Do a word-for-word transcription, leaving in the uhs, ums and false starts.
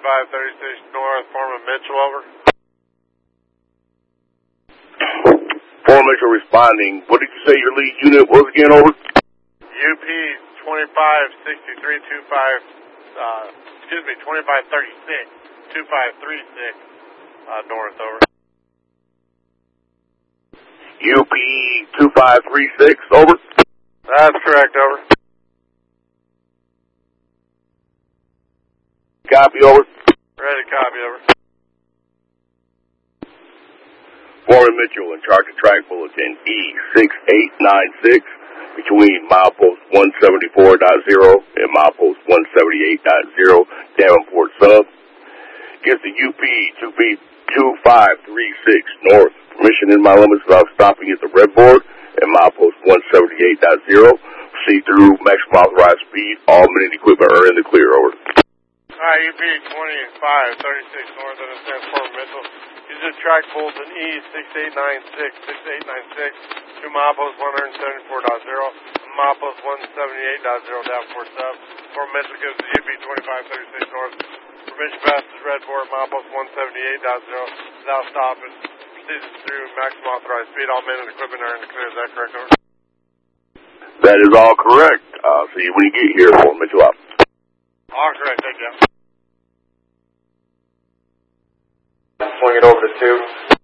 twenty-five thirty-six North, Foreman Mitchell, over. Foreman Mitchell responding. What did you say your lead unit was again, over? U P twenty-five sixty-three twenty-five, uh, excuse me, twenty-five thirty-six twenty-five thirty-six uh, North, over. U P twenty-five thirty-six, over. That's correct, over. Copy, over. Ready, copy, over. Foreman Mitchell in charge of track bulletin E six eight nine six between milepost one seventy-four point zero and milepost one seventy-eight point zero, Davenport Sub. Gives the U P twenty-five thirty-six North permission in my limits without stopping at the red board and milepost one seventy-eight point zero. Proceed through maximum authorized speed. All minute equipment are in the clear, over. Alright, U P twenty-five thirty-six North, understand Foreman Mitchell. Use the track bulletin E six eight nine six six eight nine six to milepost one seventy-four point zero and milepost one seventy-eight point zero Davenport Sub. Foreman Mitchell gives the U P twenty-five thirty-six North permission past the red board, milepost one seventy-eight point zero without stopping. Proceeds through maximum authorized speed. All men and equipment are in the clear. Is that correct, over? That is all correct. Uh, see you when you get here, Foreman Mitchell out. All correct, thank you. Swing it over to two.